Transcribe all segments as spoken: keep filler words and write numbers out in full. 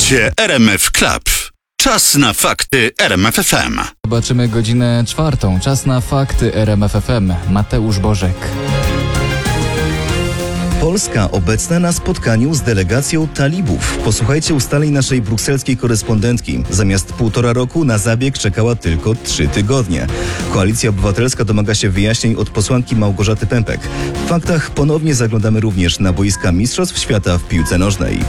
Słuchacie R M F Club. Czas na fakty R M F F M. Zobaczymy godzinę czwartą. Czas na fakty R M F F M. Mateusz Bożek. Polska obecna na spotkaniu z delegacją talibów. Posłuchajcie ustaleń naszej brukselskiej korespondentki. Zamiast półtora roku na zabieg czekała tylko trzy tygodnie. Koalicja Obywatelska domaga się wyjaśnień od posłanki Małgorzaty Pępek. W faktach ponownie zaglądamy również na boiska Mistrzostw Świata w piłce nożnej.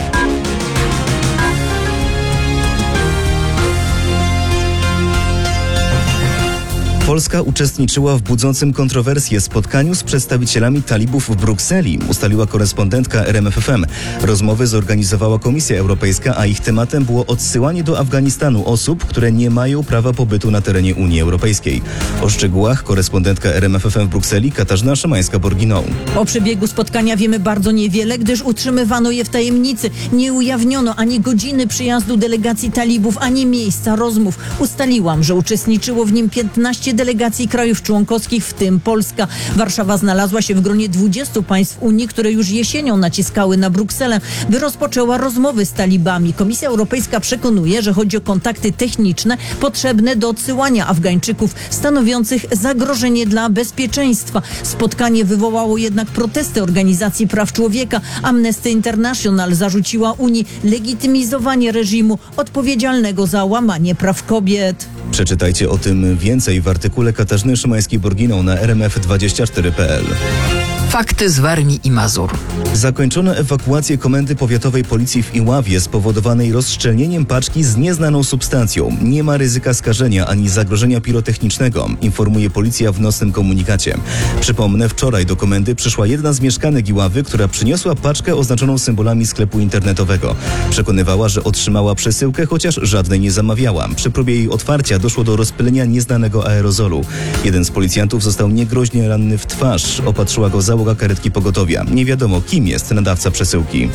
Polska uczestniczyła w budzącym kontrowersje spotkaniu z przedstawicielami talibów w Brukseli, ustaliła korespondentka R M F F M. Rozmowy zorganizowała Komisja Europejska, a ich tematem było odsyłanie do Afganistanu osób, które nie mają prawa pobytu na terenie Unii Europejskiej. O szczegółach korespondentka R M F F M w Brukseli Katarzyna Szymańska-Borginą. O przebiegu spotkania wiemy bardzo niewiele, gdyż utrzymywano je w tajemnicy. Nie ujawniono ani godziny przyjazdu delegacji talibów, ani miejsca rozmów. Ustaliłam, że uczestniczyło w nim piętnaście delegacji krajów członkowskich, w tym Polska. Warszawa znalazła się w gronie dwudziestu państw Unii, które już jesienią naciskały na Brukselę, by rozpoczęła rozmowy z talibami. Komisja Europejska przekonuje, że chodzi o kontakty techniczne potrzebne do odsyłania Afgańczyków stanowiących zagrożenie dla bezpieczeństwa. Spotkanie wywołało jednak protesty organizacji praw człowieka. Amnesty International zarzuciła Unii legitymizowanie reżimu odpowiedzialnego za łamanie praw kobiet. Przeczytajcie o tym więcej w artykule Katarzyny Szymańskiej-Borginą na r m f dwadzieścia cztery kropka p l. Fakty z Warmii i Mazur. Zakończono ewakuację Komendy Powiatowej Policji w Iławie spowodowanej rozszczelnieniem paczki z nieznaną substancją. Nie ma ryzyka skażenia ani zagrożenia pirotechnicznego, informuje policja w nocnym komunikacie. Przypomnę, wczoraj do komendy przyszła jedna z mieszkanek Iławy, która przyniosła paczkę oznaczoną symbolami sklepu internetowego. Przekonywała, że otrzymała przesyłkę, chociaż żadnej nie zamawiała. Przy próbie jej otwarcia doszło do rozpylenia nieznanego aerozolu. Jeden z policjantów został niegroźnie ranny w twarz. Opatrzyła go załoga karetki pogotowia. Nie wiadomo, kim jest nadawca przesyłki.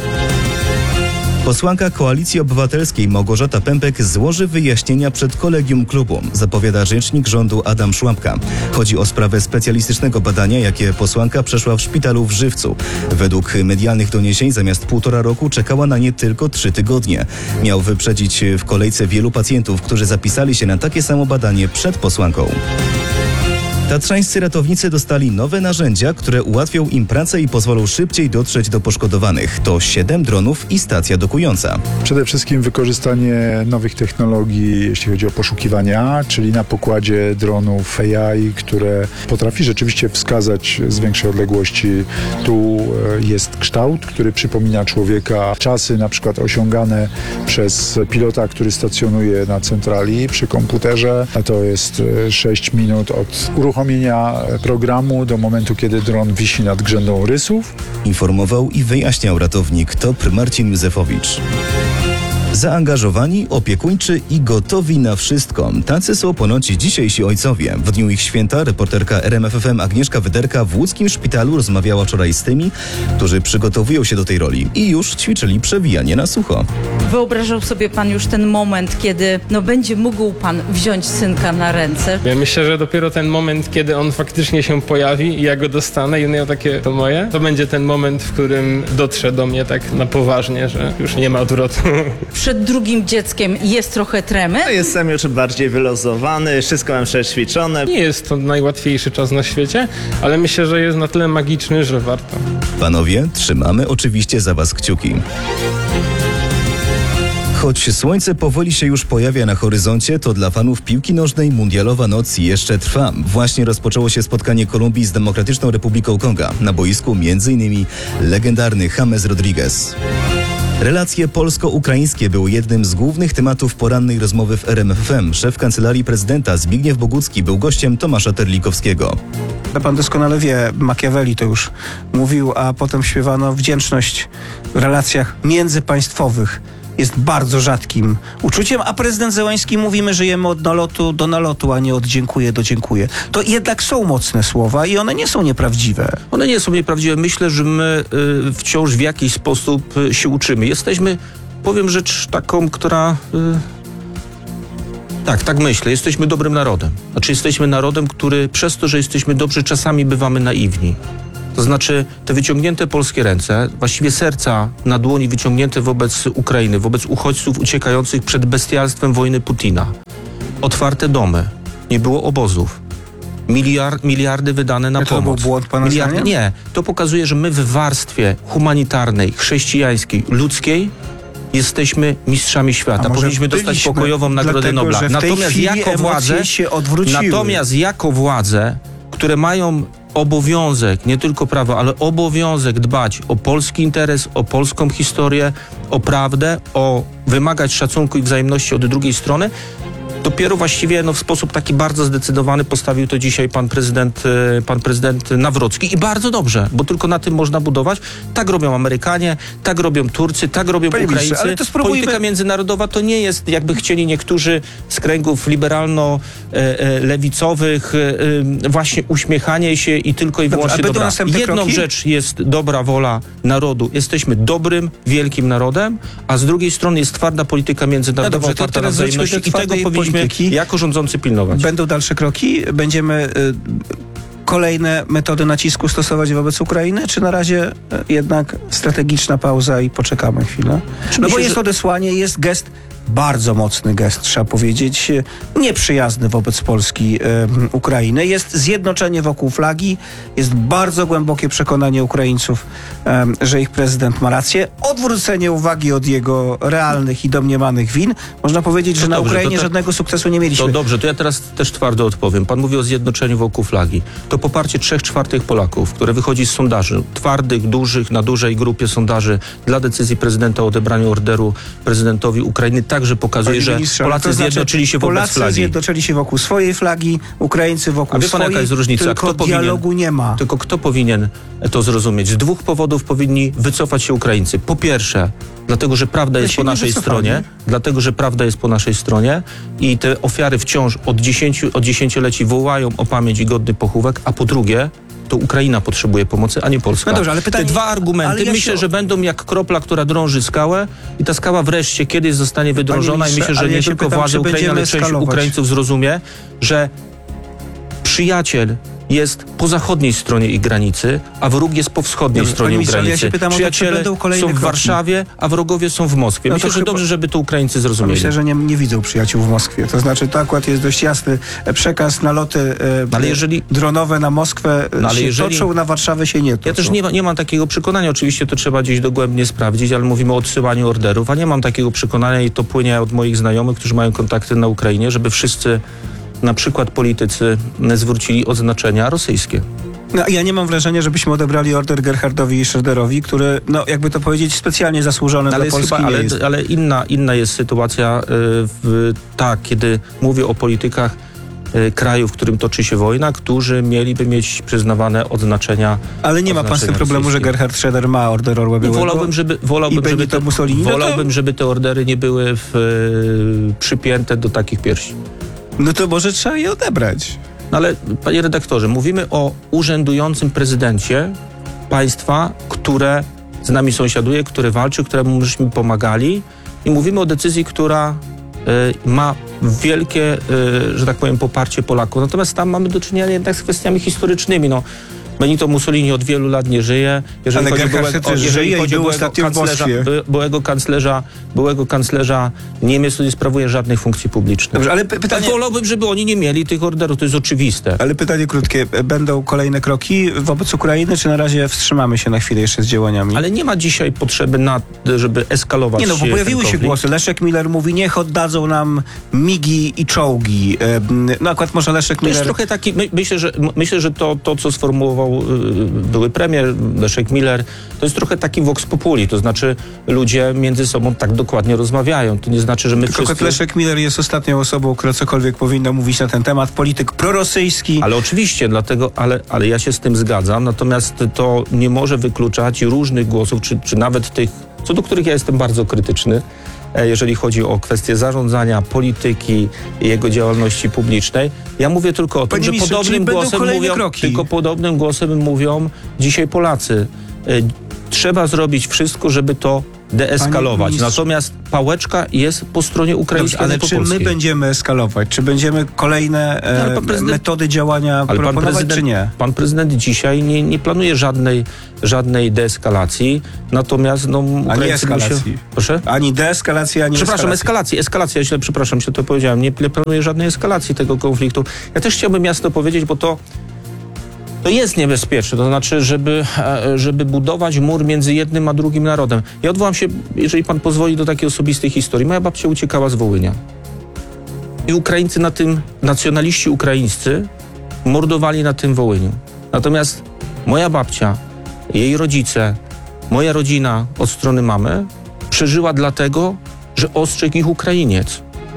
Posłanka Koalicji Obywatelskiej Małgorzata Pępek złoży wyjaśnienia przed kolegium klubu, zapowiada rzecznik rządu Adam Szłapka. Chodzi o sprawę specjalistycznego badania, jakie posłanka przeszła w szpitalu w Żywcu. Według medialnych doniesień zamiast półtora roku czekała na nie tylko trzy tygodnie. Miał wyprzedzić w kolejce wielu pacjentów, którzy zapisali się na takie samo badanie przed posłanką. Tatrzańscy ratownicy dostali nowe narzędzia, które ułatwią im pracę i pozwolą szybciej dotrzeć do poszkodowanych. To siedem dronów i stacja dokująca. Przede wszystkim wykorzystanie nowych technologii, jeśli chodzi o poszukiwania, czyli na pokładzie dronów A I, które potrafi rzeczywiście wskazać z większej odległości. Tu jest kształt, który przypomina człowieka. Czasy na przykład osiągane przez pilota, który stacjonuje na centrali przy komputerze, a to jest sześć minut od uruchomienia programu do momentu, kiedy dron wisi nad grzędą rysów. Informował i wyjaśniał ratownik T O P R Marcin Józefowicz. Zaangażowani, opiekuńczy i gotowi na wszystko. Tacy są ponoć dzisiejsi ojcowie. W dniu ich święta reporterka R M F F M Agnieszka Wyderka w łódzkim szpitalu rozmawiała wczoraj z tymi, którzy przygotowują się do tej roli i już ćwiczyli przewijanie na sucho. Wyobrażał sobie pan już ten moment, kiedy no, będzie mógł pan wziąć synka na ręce? Ja myślę, że dopiero ten moment, kiedy on faktycznie się pojawi i ja go dostanę i on miał takie, to moje, to będzie ten moment, w którym dotrze do mnie tak na poważnie, że już nie ma odwrotu. Przed drugim dzieckiem jest trochę tremy? Jestem już bardziej wyluzowany, wszystko mam przećwiczone. Nie jest to najłatwiejszy czas na świecie, ale myślę, że jest na tyle magiczny, że warto. Panowie, trzymamy oczywiście za was kciuki. Choć słońce powoli się już pojawia na horyzoncie, to dla fanów piłki nożnej mundialowa noc jeszcze trwa. Właśnie rozpoczęło się spotkanie Kolumbii z Demokratyczną Republiką Konga. Na boisku między innymi legendarny James Rodriguez. Relacje polsko-ukraińskie były jednym z głównych tematów porannej rozmowy w R M F F M. Szef Kancelarii Prezydenta Zbigniew Bogucki był gościem Tomasza Terlikowskiego. Pan doskonale wie, Machiavelli to już mówił, a potem śpiewano wdzięczność w relacjach międzypaństwowych. Jest bardzo rzadkim uczuciem, a prezydent Zełański mówi, my żyjemy od nalotu do nalotu, a nie od dziękuję do dziękuję. To jednak są mocne słowa i one nie są nieprawdziwe. One nie są nieprawdziwe. Myślę, że my y, wciąż w jakiś sposób y, się uczymy. Jesteśmy, powiem rzecz taką, która... Y, tak, tak myślę. Jesteśmy dobrym narodem. Znaczy jesteśmy narodem, który przez to, że jesteśmy dobrzy, czasami bywamy naiwni. To znaczy te wyciągnięte polskie ręce, właściwie serca na dłoni wyciągnięte wobec Ukrainy, wobec uchodźców uciekających przed bestialstwem wojny Putina. Otwarte domy, nie było obozów. Miliard, miliardy wydane na to pomoc. był błąd, pana Miliardy, zdaniem? nie. To pokazuje, że my w warstwie humanitarnej, chrześcijańskiej, ludzkiej jesteśmy mistrzami świata. może Powinniśmy dostać byliśmy, pokojową Nagrodę dlatego, Nobla. że w tej Natomiast chwili jako emocje władze, się odwróciły. natomiast jako władze, które mają obowiązek, nie tylko prawo, ale obowiązek dbać o polski interes, o polską historię, o prawdę, o wymagać szacunku i wzajemności od drugiej strony, dopiero właściwie no, w sposób taki bardzo zdecydowany postawił to dzisiaj pan prezydent, e, pan prezydent Nawrocki i bardzo dobrze, bo tylko na tym można budować. Tak robią Amerykanie, tak robią Turcy, tak robią Panie Ukraińcy. ministrze, ale to spróbujmy- Polityka międzynarodowa to nie jest, jakby chcieli niektórzy z kręgów liberalno-lewicowych, e, e, właśnie uśmiechanie się i tylko i Dobrze, wyłącznie a będą dobra. następne Jedną kroki? rzecz jest dobra wola narodu. Jesteśmy dobrym, wielkim narodem, a z drugiej strony jest twarda polityka międzynarodowa No dobrze, to oparta na teraz wróćmy do wzajemności i tego twardej powinniśmy polityki. jako rządzący pilnować. Będą dalsze kroki? Będziemy y, kolejne metody nacisku stosować wobec Ukrainy, czy na razie y, jednak strategiczna pauza i poczekamy chwilę? No bo myślę, jest że- odesłanie, jest gest, bardzo mocny gest, trzeba powiedzieć, y, nieprzyjazny wobec Polski, y, Ukrainy. Jest zjednoczenie wokół flagi, jest bardzo głębokie przekonanie Ukraińców, y, że ich prezydent ma rację. Odwrócenie uwagi od jego realnych i domniemanych win. Można powiedzieć, że To na dobrze, Ukrainie to tak- żadnego sukcesu nie mieliśmy. To dobrze, to ja teraz też twardo odpowiem. Pan mówi o zjednoczeniu wokół flagi. To poparcie trzech czwartych Polaków, które wychodzi z sondaży, twardych, dużych, na dużej grupie sondaży dla decyzji prezydenta o odebraniu orderu prezydentowi Ukrainy, także pokazuje, Panie że ministrze, ale Polacy to znaczy, zjednoczyli się wobec Polacy flagi. zjednoczyli się wokół swojej flagi, Ukraińcy wokół A wie pan, swojej, jaka jest różnica? tylko Kto powinien- dialogu nie ma. Tylko kto powinien to zrozumieć? Z dwóch powodów powinni wycofać się Ukraińcy. Po pierwsze, dlatego, że prawda jest się po nie naszej wycofali. stronie, dlatego, że prawda jest po naszej stronie i te ofiary wciąż od, dziesięciu, od dziesięcioleci wołają o pamięć i godny pochówek, a po drugie, to Ukraina potrzebuje pomocy, a nie Polska. No dobrze, ale pytanie- Te dwa argumenty ale ja myślę, się- że będą jak kropla, która drąży skałę i ta skała wreszcie kiedyś zostanie wydrążona i ministrze, myślę, że ale nie ja się tylko pytam, władze czy Ukrainy, ale będziemy część eskalować? Ukraińców zrozumie, że przyjaciel jest po zachodniej stronie ich granicy, a wróg jest po wschodniej Dobrze, stronie panie ich ministrze, ale ja granicy. się pytam o to, czy Przyjaciele będą kolejne są w kroki? Warszawie, a wrogowie są w Moskwie. No to Myślę, że chyba- dobrze, żeby to Ukraińcy zrozumieli. Myślę, że nie, nie widzą przyjaciół w Moskwie. To znaczy, to akurat jest dość jasny przekaz. Naloty e, Ale jeżeli- dronowe na Moskwę No ale się jeżeli- toczą, na Warszawę się nie toczą. Ja też nie, ma, nie mam takiego przekonania, oczywiście to trzeba gdzieś dogłębnie sprawdzić, ale mówimy o odsyłaniu orderów, a nie mam takiego przekonania i to płynie od moich znajomych, którzy mają kontakty na Ukrainie, żeby wszyscy, na przykład politycy, zwrócili odznaczenia rosyjskie. No, ja nie mam wrażenia, żebyśmy odebrali order Gerhardowi Schroederowi, który, no jakby to powiedzieć, specjalnie zasłużony Ale, dla jest Polski chyba, nie ale, jest. ale inna, inna jest sytuacja, y, w, tak, kiedy mówię o politykach y, kraju, w którym toczy się wojna, którzy mieliby mieć przyznawane odznaczenia. Ale nie ma pan z tym odznaczenia problemu, że rosyjskie. Gerhard Schroeder ma order Orła No, Białego? wolałbym, żeby, I wolałbym, żeby, Benito te, Mussolini? No to- wolałbym żeby te ordery nie były w, y, przypięte do takich piersi. No to może trzeba je odebrać. No ale, panie redaktorze, mówimy o urzędującym prezydencie państwa, które z nami sąsiaduje, które walczy, któremu myśmy pomagali i mówimy o decyzji, która y, ma wielkie, y, że tak powiem, poparcie Polaków. Natomiast tam mamy do czynienia jednak z kwestiami historycznymi. No, Benito Mussolini od wielu lat nie żyje. Jeżeli Ale chodzi o Gerhard byłego, Schröder o- jeżeli żyje i chodzi o był byłego ostatnio w kanclerza, Moskwie. by, byłego kanclerza, byłego kanclerza Niemiec, który nie sprawuje żadnych funkcji publicznych. Dobrze, ale py- pytanie- Wolałbym, żeby oni nie mieli tych orderów, to jest oczywiste. Ale pytanie krótkie. Będą kolejne kroki wobec Ukrainy, czy na razie wstrzymamy się na chwilę jeszcze z działaniami? Ale nie ma dzisiaj potrzeby na, żeby eskalować. Nie no, bo ten pojawiły się konflikt. głosy. Leszek Miller mówi, niech oddadzą nam migi i czołgi. Em, No akurat może Leszek To jest Miller... trochę taki, my, myślę, że, m- myślę, że to, to, co sformułował y, były premier Leszek Miller, to jest trochę taki vox populi, to znaczy ludzie między sobą tak dokładnie rozmawiają. To nie znaczy, że my Tylko wszyscy... Leszek Miller jest ostatnią osobą, która cokolwiek powinna mówić na ten temat. Polityk prorosyjski. Ale oczywiście, dlatego, ale, ale ja się z tym zgadzam, natomiast to nie może wykluczać różnych głosów, czy, czy nawet tych, co do których ja jestem bardzo krytyczny, e, jeżeli chodzi o kwestie zarządzania, polityki i jego działalności publicznej. Ja mówię tylko o Panie tym, że ministrze, czyli podobnym będą głosem kolejne mówią, kroki. tylko podobnym głosem mówią dzisiaj Polacy. E, Trzeba zrobić wszystko, żeby to deeskalować. Panie ministrze- Natomiast pałeczka jest po stronie ukraińskiej, ale a nie po czy my polskiej. będziemy eskalować? Czy będziemy kolejne No, ale e, pan prezydent- metody działania Ale pan proponować, prezydent, czy nie? pan prezydent dzisiaj nie, nie planuje żadnej, żadnej deeskalacji, natomiast no, A nie Ukraińcy by eskalacji. Się, proszę? Ani deeskalacji, ani Przepraszam, eskalacji. eskalacji, eskalacja, ja źle, przepraszam, źle to powiedziałem, nie, nie planuję żadnej eskalacji tego konfliktu. Ja też chciałbym jasno powiedzieć, bo to To jest niebezpieczne, to znaczy, żeby, e, żeby budować mur między jednym a drugim narodem. Ja odwołam się, jeżeli pan pozwoli, do takiej osobistej historii. Moja babcia uciekała z Wołynia. I Ukraińcy na tym, nacjonaliści ukraińscy mordowali na tym Wołyniu. Natomiast moja babcia, jej rodzice, moja rodzina od strony mamy przeżyła dlatego, że ostrzegł ich Ukrainiec.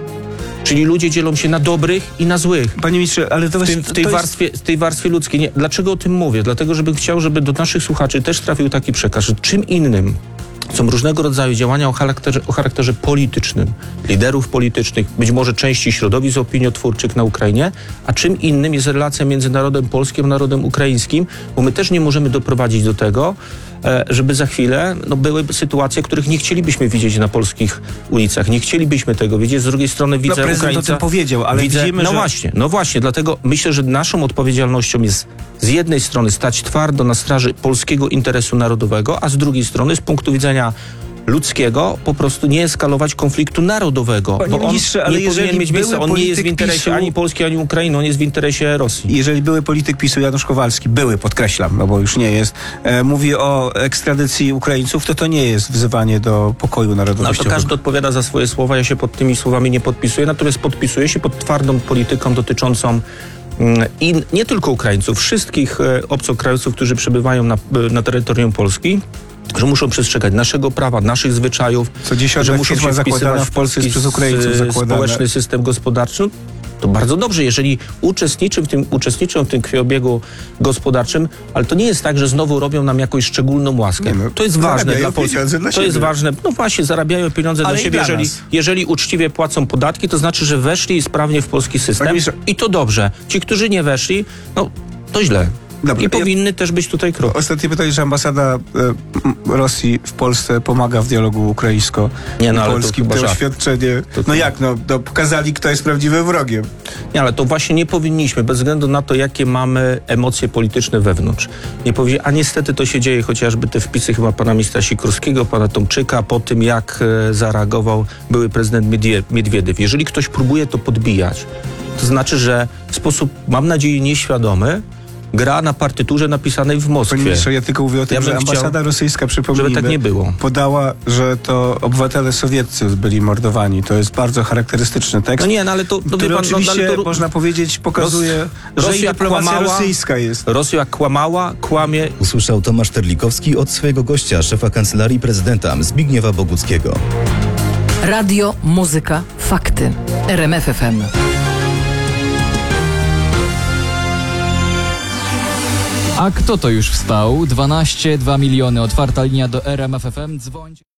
Czyli ludzie dzielą się na dobrych i na złych. Panie ministrze, ale to, W, tym, jest, w, tej, to jest... warstwie, w tej warstwie ludzkiej. Nie. Dlaczego o tym mówię? Dlatego, żebym chciał, żeby do naszych słuchaczy też trafił taki przekaz, że czym innym są różnego rodzaju działania o charakterze, o charakterze politycznym, liderów politycznych, być może części środowisk opiniotwórczych na Ukrainie, a czym innym jest relacja między narodem polskim a narodem ukraińskim, bo my też nie możemy doprowadzić do tego, żeby za chwilę no, były sytuacje, których nie chcielibyśmy widzieć na polskich ulicach. Nie chcielibyśmy tego widzieć. Z drugiej strony widzę No, prezydent Ukraińca... o tym powiedział, ale widzę, widzimy, no że... właśnie, no właśnie. Dlatego myślę, że naszą odpowiedzialnością jest z jednej strony stać twardo na straży polskiego interesu narodowego, a z drugiej strony z punktu widzenia ludzkiego po prostu nie eskalować konfliktu narodowego. Panie bo on ministrze, ale nie powinien jeżeli mieć miejsca. były On nie jest w polityk interesie PiSu- ani Polski, ani Ukrainy. On jest w interesie Rosji. Jeżeli były polityk PiSu Janusz Kowalski, były, podkreślam, no bo już nie jest, e, mówi o ekstradycji Ukraińców, to to nie jest wzywanie do pokoju No to narodowościowego. każdy odpowiada za swoje słowa. Ja się pod tymi słowami nie podpisuję, natomiast podpisuję się pod twardą polityką dotyczącą mm, i nie tylko Ukraińców, wszystkich e, obcokrajowców, którzy przebywają na, na terytorium Polski, że muszą przestrzegać naszego prawa, naszych zwyczajów, Co dziesiąta że muszą firma się zakładana wpisywać w Polsce jest polski przez Ukraińców s- zakładana. społeczny system gospodarczy. To bardzo dobrze, jeżeli uczestniczy w tym, uczestniczą w tym krwiobiegu gospodarczym, ale to nie jest tak, że znowu robią nam jakąś szczególną łaskę. Nie no, to jest ważne zarabiają dla Polski. pieniądze dla To jest siebie. ważne. No właśnie, zarabiają pieniądze Ale dla i siebie. dla Jeżeli, nas. jeżeli uczciwie płacą podatki, to znaczy, że weszli sprawnie w polski system. Panie ministrze- I to dobrze. Ci, którzy nie weszli, no to źle. Dobrze, I ja- powinny też być tutaj krok. Ostatnie pytanie, że ambasada e, m, Rosji w Polsce pomaga w dialogu Nie, no, ale to ukraińsko-polskim. chyba To żart. oświadczenie. To No chyba- jak, no, no pokazali, kto jest prawdziwym wrogiem. Nie, ale to właśnie nie powinniśmy, bez względu na to, jakie mamy emocje polityczne wewnątrz. Nie powie, a niestety to się dzieje, chociażby te wpisy chyba pana ministra Sikorskiego, pana Tomczyka, po tym jak e, zareagował były prezydent Miedwie- Miedwiediew. Jeżeli ktoś próbuje to podbijać, to znaczy, że w sposób, mam nadzieję, nieświadomy, gra na partyturze napisanej w Moskwie. Panie ministrze, ja tylko mówię o tym, Ja bym że ambasada chciał, rosyjska, przypomnijmy, żeby tak nie było. podała, że to obywatele sowieccy byli mordowani. To jest bardzo charakterystyczny tekst, No nie, no ale to, to wie który pan, no, oczywiście, ale to, można powiedzieć, pokazuje, Ros- że i Rosja dyplomacja kłamała. rosyjska jest. Rosja kłamała, kłamie. Usłyszał Tomasz Terlikowski od swojego gościa, szefa Kancelarii Prezydenta Zbigniewa Boguckiego. Radio, muzyka, fakty. R M F F M. A kto to już wstał? dwanaście, dwa miliony, otwarta linia do R M F F M. Dzwoń.